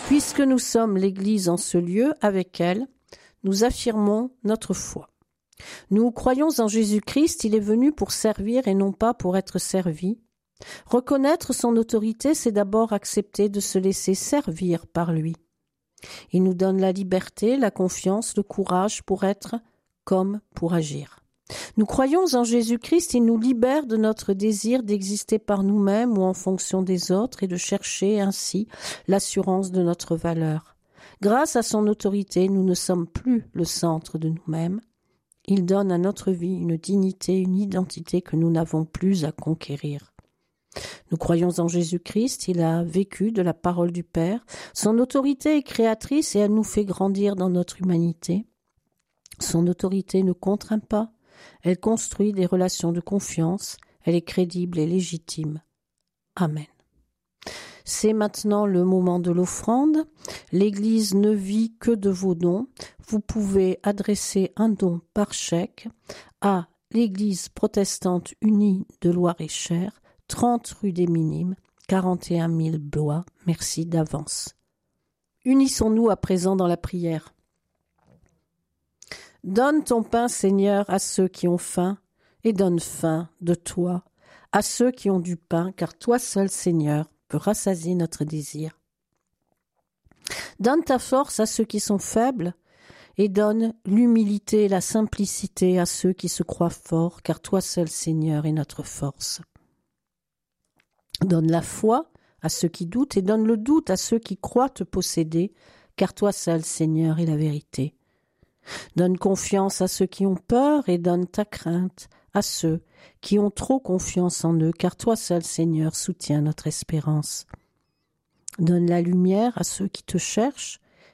Puisque nous sommes l'Église en ce lieu, avec elle, nous affirmons notre foi. Nous croyons en Jésus-Christ, il est venu pour servir et non pas pour être servi. Reconnaître son autorité, c'est d'abord accepter de se laisser servir par lui. Il nous donne la liberté, la confiance, le courage pour être comme pour agir. Nous croyons en Jésus-Christ, il nous libère de notre désir d'exister par nous-mêmes ou en fonction des autres et de chercher ainsi l'assurance de notre valeur. Grâce à son autorité, nous ne sommes plus le centre de nous-mêmes. Il donne à notre vie une dignité, une identité que nous n'avons plus à conquérir. Nous croyons en Jésus-Christ, il a vécu de la parole du Père. Son autorité est créatrice et elle nous fait grandir dans notre humanité. Son autorité ne contraint pas, elle construit des relations de confiance, elle est crédible et légitime. Amen. C'est maintenant le moment de l'offrande. L'Église ne vit que de vos dons. Vous pouvez adresser un don par chèque à l'Église protestante unie de Loir-et-Cher, 30 rue des Minimes, 41 000 Blois. Merci d'avance. Unissons-nous à présent dans la prière. Donne ton pain, Seigneur, à ceux qui ont faim, et donne faim de toi à ceux qui ont du pain, car toi seul, Seigneur, peux rassasier notre désir. Donne ta force à ceux qui sont faibles, et donne l'humilité et la simplicité à ceux qui se croient forts, car toi seul, Seigneur, est notre force. Donne la foi à ceux qui doutent et donne le doute à ceux qui croient te posséder, car toi seul, Seigneur, est la vérité. Donne confiance à ceux qui ont peur et donne ta crainte à ceux qui ont trop confiance en eux, car toi seul, Seigneur, soutiens notre espérance. Donne la lumière à ceux qui te cherchent